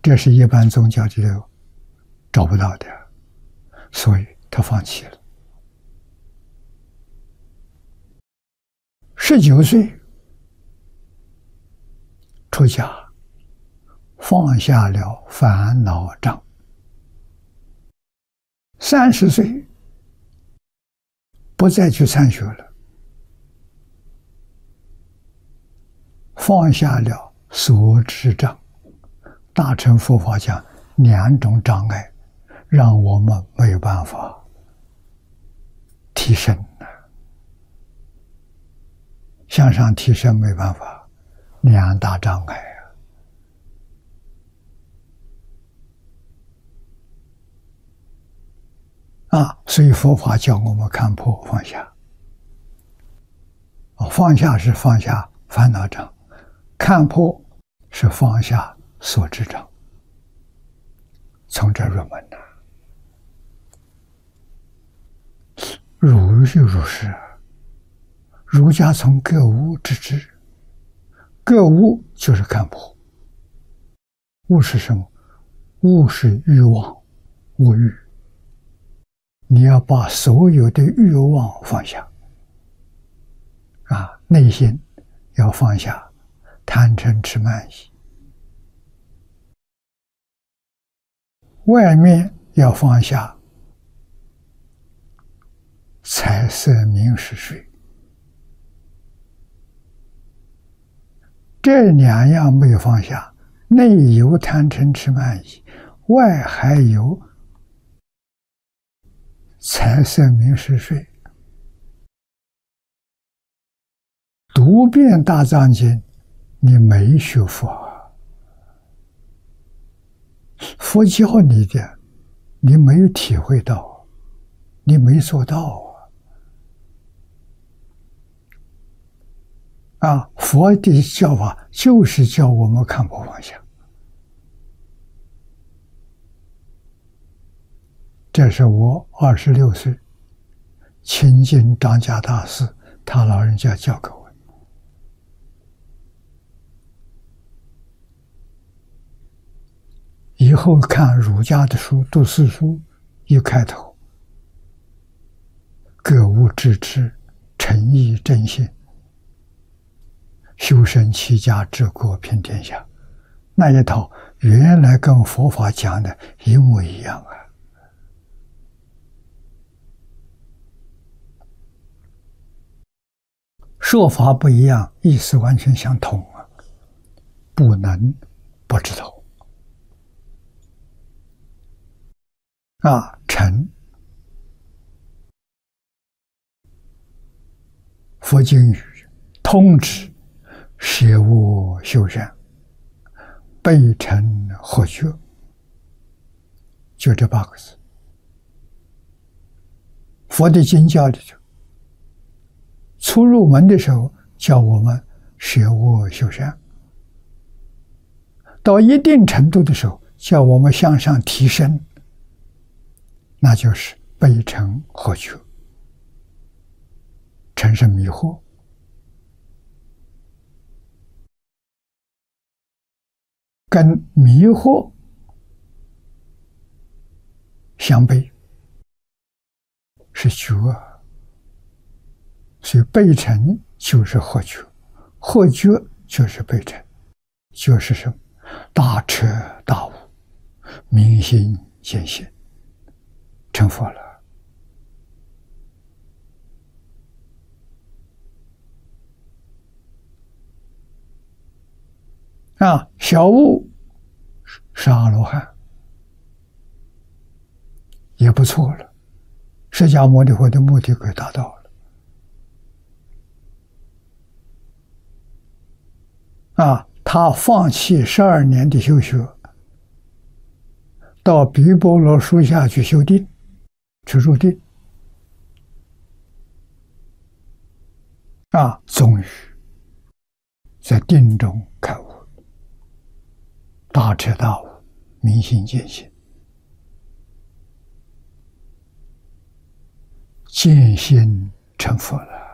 这是一般宗教里头找不到的，所以他放弃了。19岁出家，放下了烦恼障。30岁不再去参学了，放下了所知障。大乘佛法讲2种障碍，让我们没有办法提升向上提升没办法，2大障碍所以佛法教我们看破放下。放下是放下烦恼障，看破是放下所知障。从这入门儒就如是，儒家从格物致知，格物就是看破。物是什么？物是欲望，物欲。你要把所有的欲望放下内心要放下贪嗔痴慢疑，外面要放下财色名食睡。这2样没有放下，内有贪嗔痴慢疑，外还有财色名食睡。读遍大藏经，你没学佛，佛教你的，你没有体会到，你没做到佛的教法就是教我们看破放下。这是我26岁亲近张家大师他老人家教给我。以后看儒家的书，读四书，一开头格物致知，诚意正信，修身齐家治国平天下，那一套原来跟佛法讲的一模一样说法不一样，意思完全相同不能不知道诚佛经语通知舍我修善，备诚合觉，就这8个字。佛的经教里头，初入门的时候叫我们舍我修善，到一定程度的时候叫我们向上提升，那就是备诚合觉。诚是迷惑，跟迷惑相悖是觉，所以备诚就是合觉，合觉就是备诚。觉是什么？大彻大悟，明心见性，成佛了。小悟是阿罗汉，也不错了。释迦牟尼佛的目的可以达到了。他放弃12年的修学，到毗婆罗树下去修定，去入定。终于在定中开悟，大彻大悟，明心见性，见性成佛了。